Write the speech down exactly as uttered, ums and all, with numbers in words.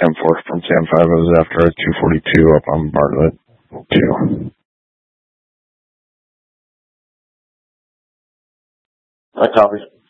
ten four from Sam five. I was after a two forty-two up on Bartlett, too. I copy.